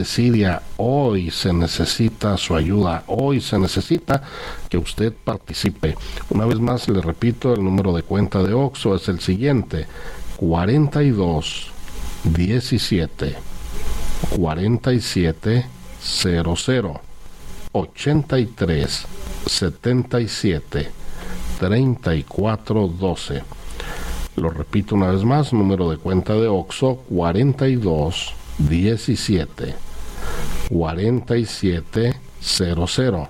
Siria, hoy se necesita su ayuda, hoy se necesita que usted participe. Una vez más le repito, el número de cuenta de OXXO es el siguiente: 42 17 47 00 83 77 34 12. Lo repito una vez más, número de cuenta de OXXO: 42 17 47 00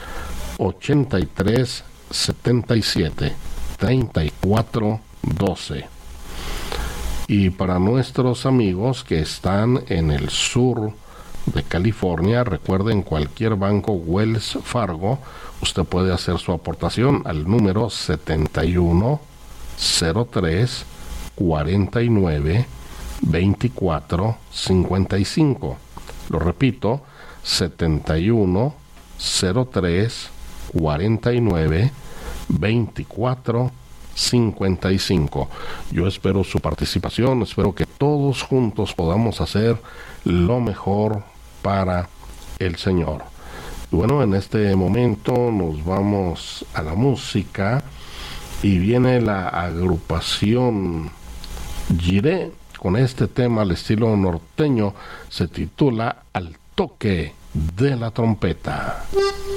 83 77 34 12. Y para nuestros amigos que están en el sur de California, recuerden, cualquier banco Wells Fargo, usted puede hacer su aportación al número 71 03 49 24 55. Lo repito, 71 03 49 24 55. Yo espero su participación, espero que todos juntos podamos hacer lo mejor para el Señor. Y bueno, en este momento nos vamos a la música y viene la agrupación Jiré con este tema al estilo norteño, se titula Al toque de la trompeta.